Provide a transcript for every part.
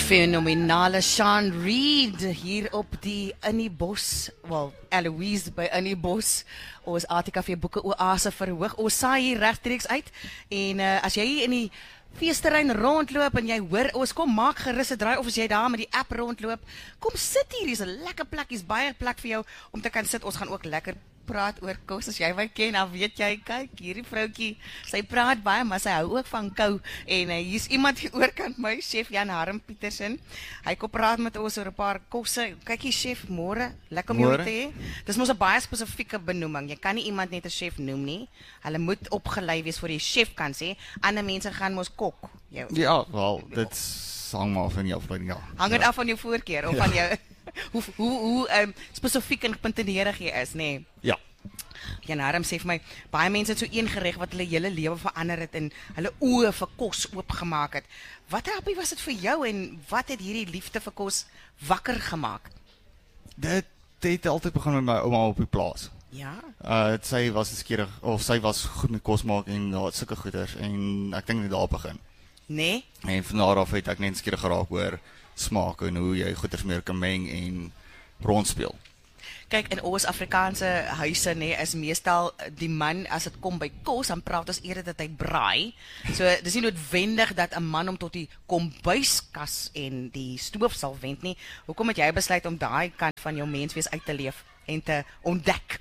fenomenale Sean Reid hier op die in die bos, wel, Eloise by in die bos, ons ATKV boeke oase verhoog, ons saai hier regstreeks uit, en as jy hier in die feesterrein rondloop en jy hoor, ons kom maak gerus 'n draai, of as jy daar met die app rondloop, kom sit hier, hier's 'n lekker plek, hier's baie plek vir jou om te kan sit, ons gaan ook lekker praat oor kos, as jy my ken, dan weet jy, kyk, hierdie vroutjie, sy praat baie, maar sy hou ook van kou, en hier's iemand hier oorkant my, chef Jan Harm Petersen, hy kom praat met ons oor 'n paar kosse, kyk hier chef, môre, lekker om jou te hê, dis mos 'n baie spesifieke benoeming, jy kan nie iemand net 'n chef noem nie, hulle moet opgelei wees voor jy chef kan sê, ander mense gaan mos kok. Ja, wel, dit hang maar van jou opleiding, ja. Hang dit af van jou voorkeur, of van jou, hoe spesifiek en puntenerig jy is, nee. Ja. Jan Harm sê vir my, baie mense het so een gereg wat hulle hele lewe verander het en hulle oë vir kos oopgemaak het. Wat happy was dit vir jou en wat het hierdie liefde vir kos wakker gemaak? Dit het altyd begin met my ouma op die plaas. Ja. Sy was skierig, of sy was goed met kos maak en daar sulke goeders en ek dink net daar begin. Nee? En van daar af het ek net skierig geraak oor smaak en hoe jy goeders meer kan meng en rondspeel. Kyk, in ons Afrikaanse huise is meestal die man, as dit kom by kos, dan praat ons eerder dat hy braai. So, dis nie noodwendig dat 'n man om tot die kombuiskas en die stoof sal wend nie. Hoekom het jy besluit om daai kant van jou menswees uit te leef en te ontdek?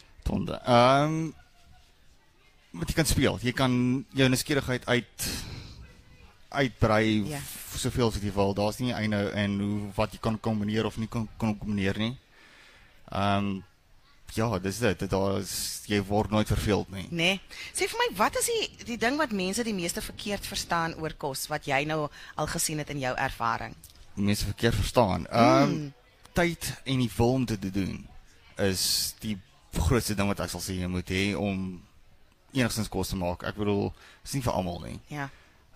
Wat jy kan speel, jy kan jou nuuskierigheid uitbrei, Ja. Soveel as jy wil, daar's nie einde in wat jy kan kombineer of nie kan kombineer nie. Ja, dis dit, jy word nooit verveeld nie. Nee. Sê vir my, wat is die ding wat mense die meeste verkeerd verstaan oor kos, wat jy nou al gesien het in jou ervaring? Die mense verkeerd verstaan. Tyd en die wil om dit te doen, is die grootste ding wat ek sal sê jy moet hê om enigstens kos te maak. Ek bedoel, is nie vir almal nie. Ja.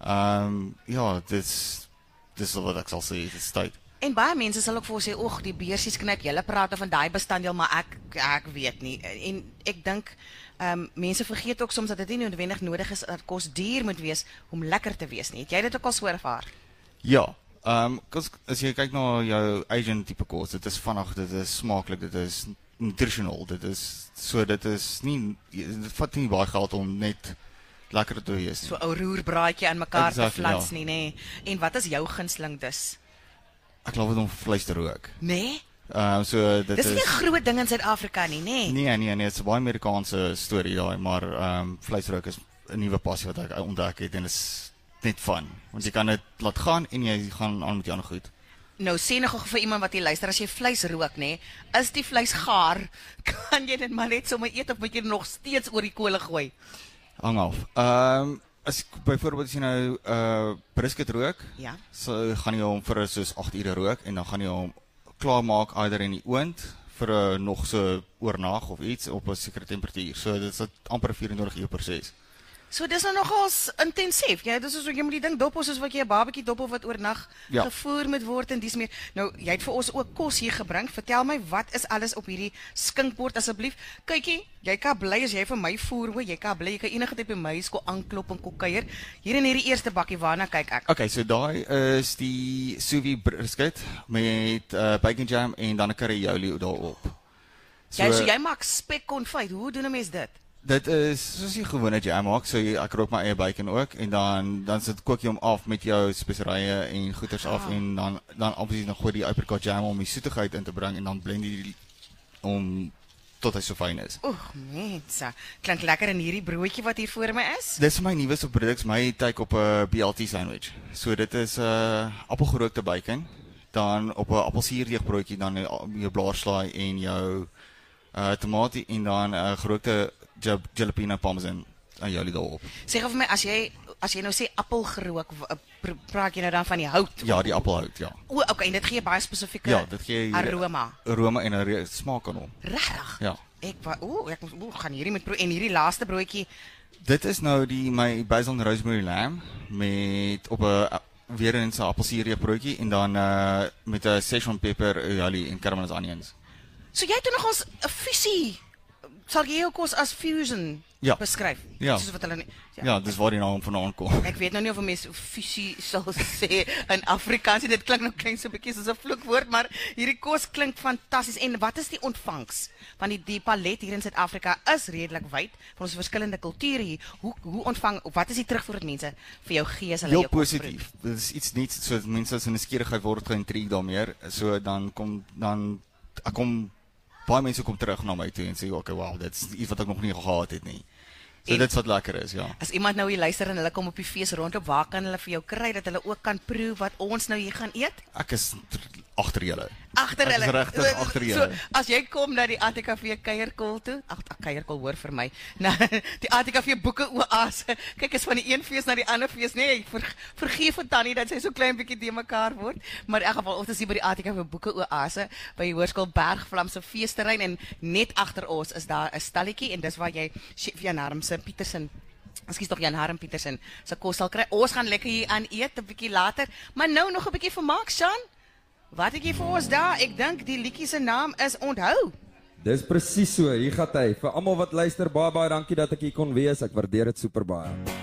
Ja, dis wat ek sal sê, dis tyd. En baie mense sal ook vir ons sê, oeg, die beersies knip, julle praat van daai bestanddeel, maar ek weet nie. En ek dink, mense vergeet ook soms dat dit nie noodwendig nodig is dat kos duur moet wees om lekker te wees nie. Het jy dit ook al so ervaar? Ja, as jy kyk na jou Asian tipe kos, dit is vinnig, dit is smaaklik, dit is nutritional, dit is nie, dit vat nie baie geld om net lekker te wees nie. So 'n roerbraaitjie aan mekaar te flats ja. nie, nee. En wat is jou gunsteling dus? Ek glo dit om vleis te rook. Nee? So Dis nie 'n groot ding in Suid-Afrika nie, nee. Nee, dit is 'n baie Amerikaanse storie daai, maar vleisrook is 'n nuwe passie wat ek ontdek het en is net fun, want jy kan dit laat gaan en jy gaan aan met jou ander goed. Nou sê nog vir iemand wat hier luister, as jy vleis rook, nee, is die vleis gaar, kan jy dit maar net sommer eet of moet jy nog steeds oor die kole gooi? Hang af. As byvoorbeeld as jy nou brisket rook, Ja. so gaan jy hom vir soos 8 ure rook en dan gaan jy hom klaar maak eider in die oond vir nog so oornag of iets op 'n sekere temperatuur. So dit is amper 24 uur proses. So dis nou nogals intensief. Ja, dis soos jy moet die ding dop soos wat jy 'n babatjie dop of wat oornag Ja. gevoer moet word en dis meer. Nou, jy het vir ons ook kos hier gebring. Vertel my, wat is alles op hierdie skinkbord asseblief? Kykie, jy kan bly as jy vir my voer, hoor. Jy kan bly, jy kan enige tyd by my skool aanklop en kom kuier. Hier in hierdie eerste bakkie, waarna kyk ek? Okay, so daai is die sous vide brisket met bacon jam en dan 'n curry aioli daarop. So jy maak spek konfyt. Hoe doen 'n mens dit? Dit is soos jy gewone jam maak, so ek rook my eie bacon ook en dan kook jy hom af met jou speserye en goeters af en dan obviously dan gooi die apricot jam om die soetigheid in te bring en dan blend jy om tot hy so fyn is. Oeg, mense. Klink lekker in hierdie broodjie wat hier voor my is. Dis my nuwe produk, my take op 'n BLT sandwich. So dit is appelgerookte bacon, dan op 'n appelsuurdeeg broodjie dan jou blaarslaai en jou tomatie en dan gerookte jalapeno parmesan en aioli daarop. Sê gou vir my, as jy nou sê appelgerook, praat jy nou dan van die hout? Ja, die appelhout, ja. O, okay, en dit gee baie spesifieke Ja, dit gee aroma. Aroma en 'n smaak aan hom. Regtig? Ja. Ek gaan hierdie met en hierdie laaste broodjie. Dit is nou my basil and rosemary lamb met op 'n weer eens 'n appelsuurdeeg broodjie en dan met 'n Szechuan pepper, aioli en caramelized onions. So jy het nogals 'n visie Sal jy jou kos as fusion beskryf? Ja. Soos wat hulle nie. Ja, dis waar die naam vandaan kom. Ek weet nou nie of 'n mens fusie sal sê in Afrikaans. Dit klink nou klein so 'n bietjie soos 'n vloekwoord, maar hierdie kos klink fantasties. En wat is die ontvangs? Want die palet hier in Suid-Afrika is redelik wyd van ons verskillende kulture hier. Hoe ontvang, wat is die terugvoer wat mense vir jou gee as hulle jou kos proe? Heel positief. Dit is iets niets, so mense as in 'n skierigheid word geïntrigeerd daarmee. So dan kom baie mense kom terug na my toe en sê, okay, wow, dit is iets wat ek nog nie gehad het nie. So dit wat lekker is, ja. As iemand nou hier luister en hulle kom op die fees rondop, waar kan hulle vir jou kry dat hulle ook kan proe wat ons nou hier gaan eet? Ek is agter julle. Agter hulle. Ek is regtig agter julle. So, as jy kom na die ATKV kuierkol toe, kuierkol hoor vir my, na die ATKV boeke oase. Kyk, is van die een fees na die ander fees, nee, vergeef vir Tannie dat sy so klein bietjie de mekaar word, maar in elk geval ons is hier by die ATKV boeke oase by die Hoërskool Bergvlam se feesterrein en net agter ons is daar 'n stalletjie en dis waar jy Chef Jan Harm Pietersen. Ekskuus tog Jan Harm Pietersen se kos sal kry. Ons gaan lekker hier aan eet 'n bietjie later, maar nou nog 'n bietjie vermaak, Shan. Wat het jy vir ons daar? Ek dink die liedjie se naam is Onthou. Dis presies so. Hier gaan hy. Vir almal wat luister, baie dankie dat ek hier kon wees. Ek waardeer dit super baie.